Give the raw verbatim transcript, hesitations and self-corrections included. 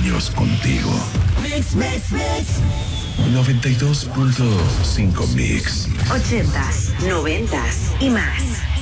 años contigo. Mix, mix, mix. noventa y dos punto cinco Mix. Ochentas, noventas y más.